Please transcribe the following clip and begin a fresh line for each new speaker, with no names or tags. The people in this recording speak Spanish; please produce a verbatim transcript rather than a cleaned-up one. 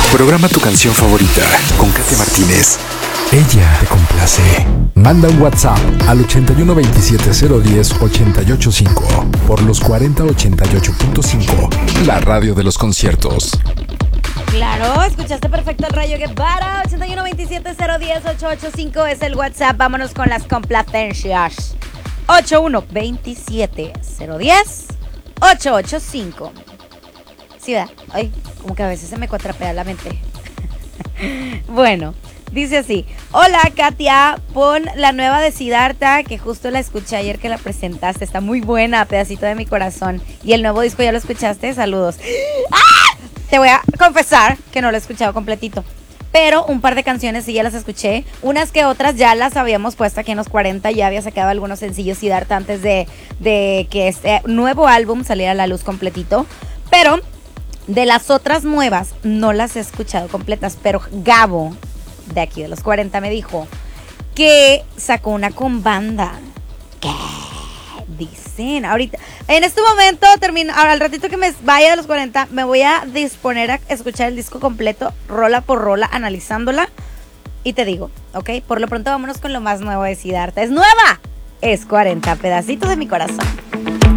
Programa tu canción favorita con Katia Martínez.
Ella te complace. Manda un WhatsApp al ochenta y uno veintisiete cero diez ochenta y ocho cinco por los cuarenta ochenta y ocho punto cinco, la radio de los conciertos.
Claro, escuchaste perfecto el Rayo Guevara. Ochenta y uno veintisiete cero diez ochenta y ocho cinco es el WhatsApp. Vámonos con las complacencias. ochenta y uno veintisiete cero diez ochenta y ocho cinco. Sí, ¿verdad? Ay, como que a veces se me cuatrapea la mente. Bueno, dice así: hola Katia, pon la nueva de Siddhartha, que justo la escuché ayer que la presentaste. Está muy buena, pedacito de mi corazón. Y el nuevo disco, ¿ya lo escuchaste? Saludos. ¡Ah! Te voy a confesar que no lo he escuchado completito, pero un par de canciones sí ya las escuché. Unas que otras ya las habíamos puesto aquí en los cuarenta. Ya había sacado algunos sencillos Siddhartha antes de, de que este nuevo álbum saliera a la luz completito. Pero de las otras nuevas no las he escuchado completas. Pero Gabo, de aquí de los cuarenta, me dijo que sacó una con banda. ¿Qué dicen? Ahorita, en este momento, termino, al ratito que me vaya de los cuarenta, me voy a disponer a escuchar el disco completo, rola por rola, analizándola. Y te digo, ¿ok? Por lo pronto vámonos con lo más nuevo de Siddhartha. Es nueva, es cuarenta, pedacito de mi corazón.